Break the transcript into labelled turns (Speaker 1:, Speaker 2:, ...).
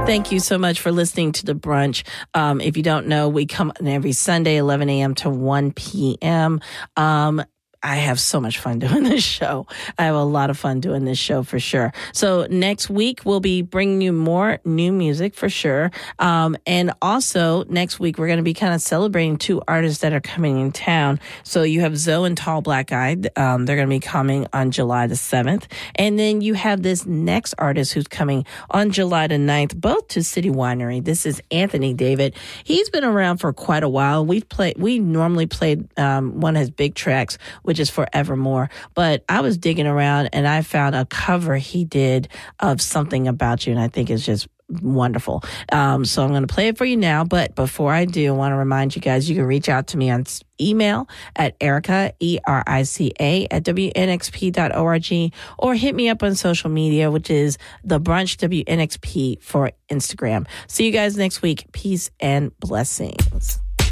Speaker 1: Thank you so much for listening to The Brunch. If you don't know, we come on every Sunday, 11 a.m. to 1 p.m. I have so much fun doing this show. I have a lot of fun doing this show for sure. So next week, we'll be bringing you more new music for sure. And also next week, we're going to be kind of celebrating two artists that are coming in town. So you have Zoe and Tall Black Eyed. They're going to be coming on July the 7th. And then you have this next artist who's coming on July the 9th, both to City Winery. This is Anthony David. He's been around for quite a while. We normally played one of his big tracks, which is Forevermore. But I was digging around and I found a cover he did of Something About You, and I think it's just wonderful. So I'm going to play it for you now. But before I do, I want to remind you guys, you can reach out to me on email at Erica, ERICA, at WNXP.org, or hit me up on social media, which is The Brunch WNXP for Instagram. See you guys next week. Peace and blessings.